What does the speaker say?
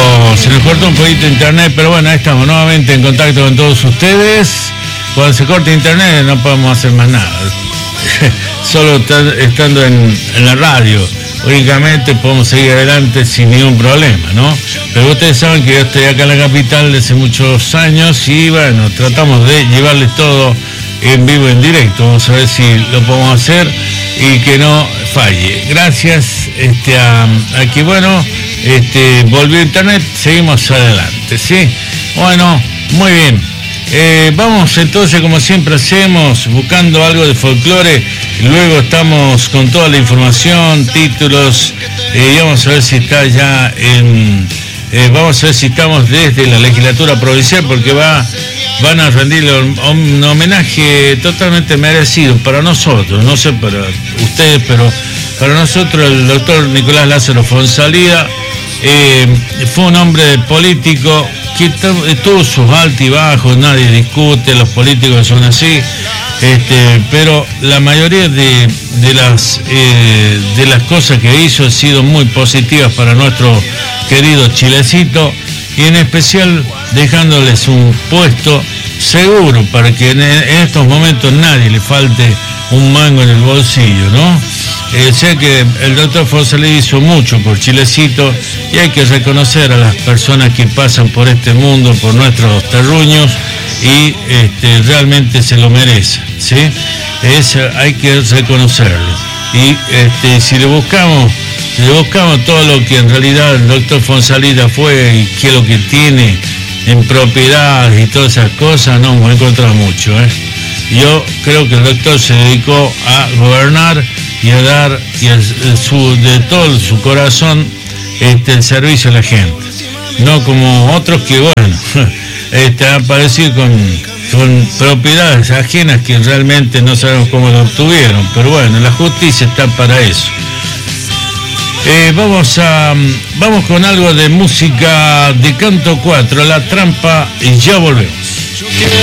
se nos cortó un poquito internet, pero bueno, ahí estamos nuevamente en contacto con todos ustedes. Cuando se corta internet no podemos hacer más nada. Solo estando en la radio, únicamente podemos seguir adelante sin ningún problema, ¿no? Pero ustedes saben que yo estoy acá en la capital desde hace muchos años y bueno, tratamos de llevarles todo en vivo, en directo. Vamos a ver si lo podemos hacer y que no falle. Gracias a que bueno, volvió internet, seguimos adelante, ¿sí? Bueno, muy bien. Vamos entonces, como siempre hacemos, buscando algo de folclore. Luego estamos con toda la información, títulos, y vamos a ver si está ya vamos a ver si estamos desde la legislatura provincial, porque van a rendirle un homenaje totalmente merecido para nosotros, no sé para ustedes, pero para nosotros el doctor Nicolás Lázaro Fonsalida. Fue un hombre político que tuvo sus altibajos, nadie discute, los políticos son así, pero la mayoría de las cosas que hizo han sido muy positivas para nuestro querido Chilecito, y en especial dejándoles un puesto seguro para que en estos momentos nadie le falte un mango en el bolsillo, ¿no? Sé que el doctor Fonsalida hizo mucho por Chilecito y hay que reconocer a las personas que pasan por este mundo, por nuestros terruños, y realmente se lo merecen, ¿sí? Hay que reconocerlo. Y si le buscamos todo lo que en realidad el doctor Fonsalida fue y qué es lo que tiene en propiedad y todas esas cosas, no hemos encontrado mucho, ¿eh? Yo creo que el doctor se dedicó a gobernar y a dar de todo su corazón el servicio a la gente, no como otros que bueno han aparecido con propiedades ajenas que realmente no sabemos cómo lo obtuvieron, pero bueno, la justicia está para eso. Vamos con algo de música de Canto 4, La Trampa, y ya volvemos.